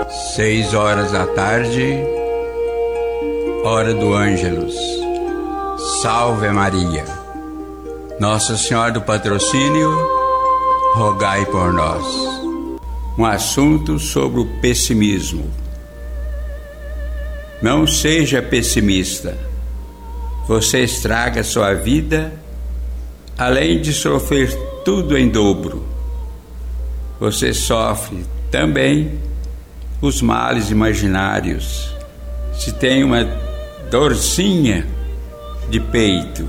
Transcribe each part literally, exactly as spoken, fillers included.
Seis horas da tarde, hora do Ângelus. Salve Maria. Nossa Senhora do Patrocínio, rogai por nós. Um assunto sobre o pessimismo. Não seja pessimista. Você estraga sua vida, além de sofrer tudo em dobro. Você sofre também os males imaginários. Se tem uma dorzinha de peito,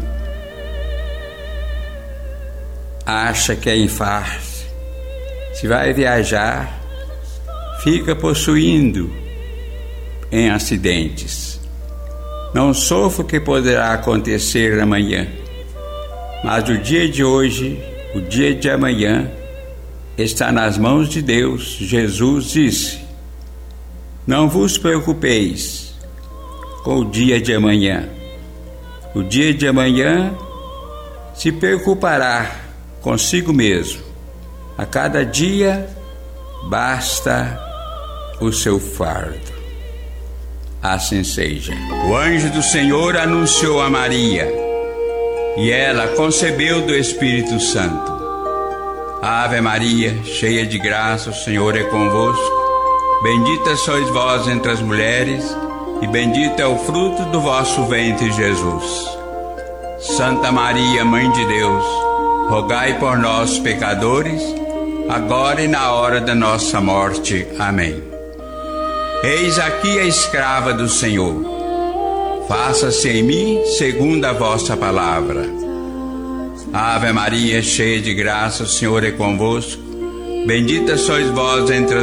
acha que é infarto. Se vai viajar, fica possuindo em acidentes. Não sofra o que poderá acontecer amanhã, mas o dia de hoje, o dia de amanhã, está nas mãos de Deus. Jesus disse: não vos preocupeis com o dia de amanhã. O dia de amanhã se preocupará consigo mesmo. A cada dia basta o seu fardo. Assim seja. O anjo do Senhor anunciou a Maria, e ela concebeu do Espírito Santo. Ave Maria, cheia de graça, o Senhor é convosco. Bendita sois vós entre as mulheres, e bendito é o fruto do vosso ventre, Jesus. Santa Maria, Mãe de Deus, rogai por nós, pecadores, agora e na hora da nossa morte. Amém. Eis aqui a escrava do Senhor. Faça-se em mim segundo a vossa palavra. Ave Maria, cheia de graça, o Senhor é convosco. Bendita sois vós entre as